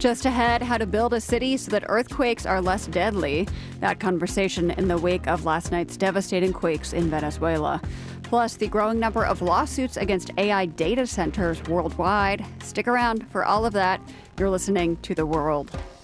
Just ahead, how to build a city so that earthquakes are less deadly. That conversation in the wake of last night's devastating quakes in Venezuela. Plus, the growing number of lawsuits against AI data centers worldwide. Stick around for all of that. You're listening to The World.